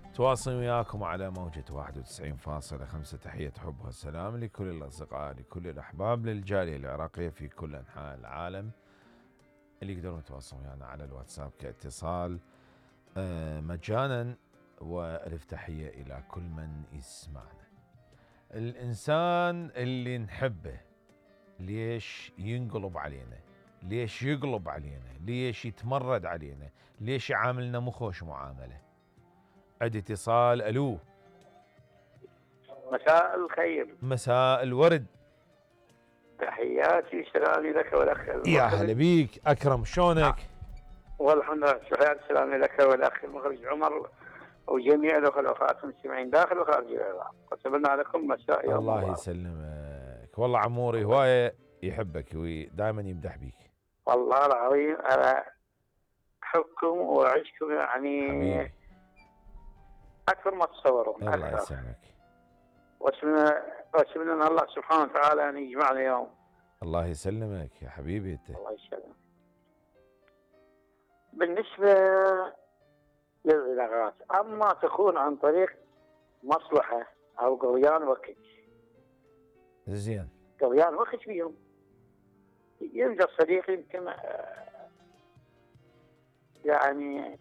تواصل وياكم على موجة 91.5. تحية حب والسلام لكل الأصدقاء، لكل الأحباب، للجالية العراقية في كل أنحاء العالم اللي يقدرون يتواصلون ويانا على الواتساب كاتصال مجانا. وألف تحية إلى كل من يسمعنا. الإنسان اللي نحبه ليش ينقلب علينا؟ ليش يقلب علينا؟ ليش يتمرد علينا؟ ليش يعاملنا مخوش معاملة؟ عندي اتصال. الو، مساء الخير. مساء الورد. تحياتي سلامي لك والاخ يا هلا بيك اكرم، شلونك؟ والحمد لله، تحياتي سلامي لك والاخ المخرج عمر وجميع الاخوات المستمعين داخل وخارج العراق، واتمنى لكم مساء يوم الله مبارك. يسلمك. والله عموري هوايه يحبك ودائما يمدح بيك. والله العظيم انا احبكم واعيشكم يعني حبيبي اكثر ما تتصورون. الله يسلمك. واتمنى من الله سبحانه وتعالى ان يجمعنا يوم. الله يسلمك يا حبيبي انت. الله يسلمك. بالنسبه للعلاقات، اما تكون عن طريق مصلحه او قضيان وقت، زين، قضيان وقت بيهم يلقى الصديق يمكن يعني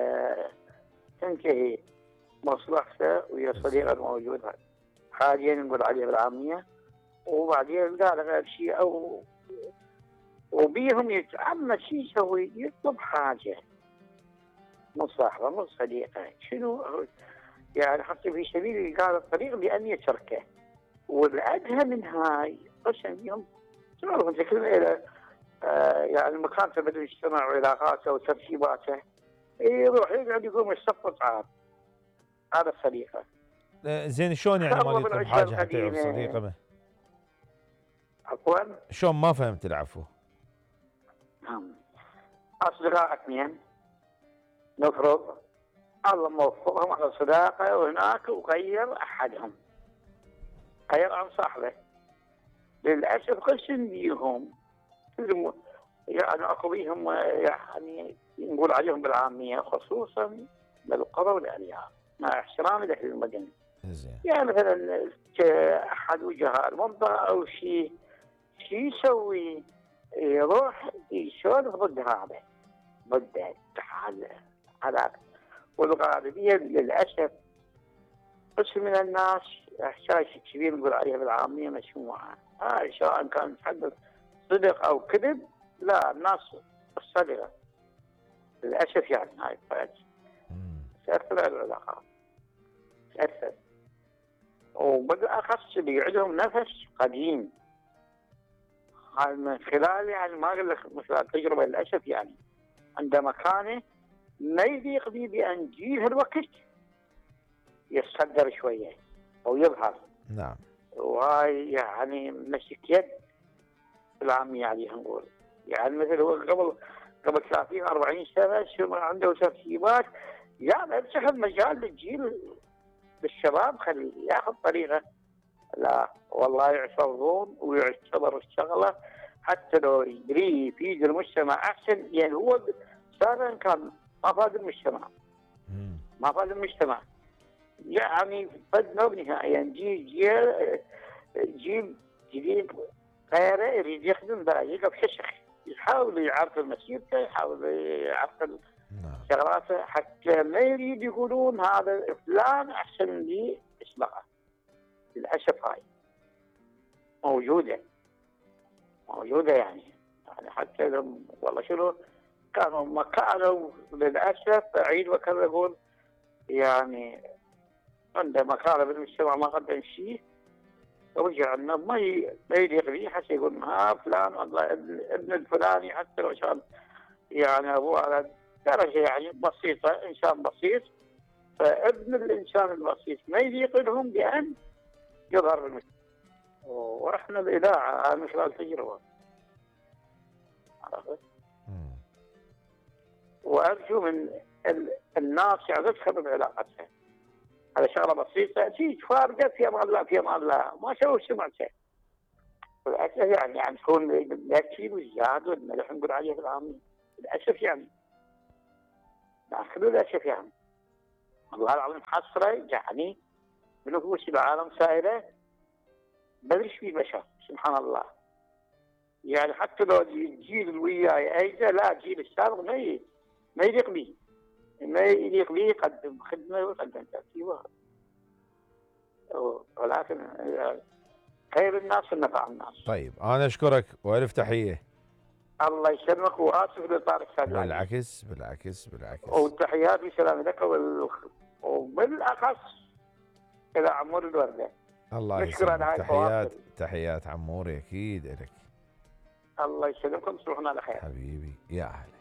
تنتهي مصلحته ويا الصديق الموجود حاليا نقول عليه بالعاميه، وبعدين يلقى له غير شيء او وبيهم يتعمد شيء يسوي، يطلب حاجه من صاحبه من صديقه، شنو يعني حتى في سبيل قال الطريق بأن يتركه. والأدهى من هاي قسم بيهم تعرف انت كلمة إلى يعني مكانته بالمجتمع وعلاقاته وترتيباته، يروح يقعد يقوم يصفط عاد هذا الصديقه. زين شلون يعني ما يطلب حاجه حتى يعرف صديقه ما؟ عفوا شلون؟ ما فهمت العفو. نعم، اصدقاء اثنين نفرض الله موفقهم على صداقه وهناك وغير احدهم، غير عن صاحبه. للاسف قسم بيهم يعني اكو بيهم يعني نقول عليهم بالعاميه خصوصا بالقرى والارياف مع احترامي لاهل المدن. يعني مثلا احد وجهاء المنطقه او شيء يسوي، يروح يسولف ضد هذا ضد هذاك. والغالبيه للاسف قسم من الناس احساس كبير نقول عليها بالعاميه مسموعه، هاي سواء كان يتحدث صدق او كذب، لا الناس الصدقه للاسف يعني هاي تاثر على العلاقات، تاثر. وبالاخص اللي عندهم نفس قديم، هاي من خلال يعني ما اقول لك من خلال تجربه للاسف، يعني عندما كان ما يليق به بان جيه الوقت يتصدر شويه او يظهر. نعم. وهاي يعني مسك يد بالعاميه عليها نقول، يعني مثل هو قبل 30 40 سنه شو عنده ترتيبات، يعني افتح مجال للجيل للشباب خليه ياخذ طريقه. لا والله يعترضون ويعتبر الشغله حتى لو يدري يفيد المجتمع احسن، يعني هو صار كان ما فاد المجتمع، ما فاد المجتمع، يعني فدنا بنهائيا. يعني جيل جديد غيره يريد يخدم باقي بشخ، يحاول يعرف مسيرته، يحاول يعرف شغلاته، حتى ما يريد يقولون هذا فلان احسن لي اسمعه. للاسف هاي موجوده يعني حتى والله شنو كانوا مكانوا للاسف اعيد واكرر اقول، يعني عنده مكانه بالمجتمع ما قدم شيء، رجع لنا ما يليق به، حتى يقول ها فلان والله ابن الفلاني، حتى لو كان يعني ابوه على درجه يعني بسيطه، انسان بسيط، فابن الانسان البسيط ما يليق لهم بان يظهر بالمجتمع. واحنا الاذاعه من خلال تجربه، عرفت؟ وارجو من الناس يعني تدخل بعلاقتها على شغله بسيطه، تيجي فارقه في امان الله في امان الله، ما سووا سمعته. للاسف يعني تكون يكفي والزاد والملح نقول عليه بالعامي للاسف، يعني ناخذ للاسف يعني والله العظيم حسره يعني بنفوس العالم سائره، ما ادري ايش في بشر سبحان الله. يعني حتى لو الجيل اللي وياي ايده، لا الجيل السابق ما يليق به، ما يليق به يقدم خدمه ويقدم تاثير، ولكن خير الناس نفع الناس. طيب انا اشكرك والف تحيه. الله يسلمك، واسف لاطاله السادة العزيز. بالعكس بالعكس بالعكس. وتحياتي وسلام لك وبالاخص الى عمور الورده. الله نشكر على يسلمك. هاي تحيات الفواصل. تحيات عموري اكيد لك. الله يسلمكم، تصبحون على خير. حبيبي يا اهلا.